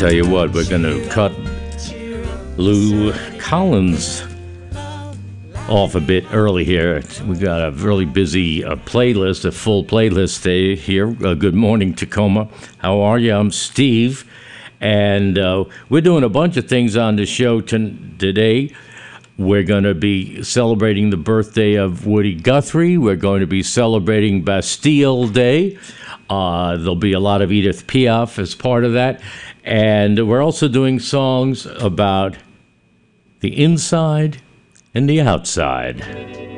tell you what, we're going to cut Lou Collins off a bit early here. We got a really busy playlist, a full playlist day here. Good morning, Tacoma. How are you? I'm Steve, and we're doing a bunch of things on the show today. We're going to be celebrating the birthday of Woody Guthrie. We're going to be celebrating Bastille Day. There'll be a lot of Edith Piaf as part of that. And we're also doing songs about the inside and the outside.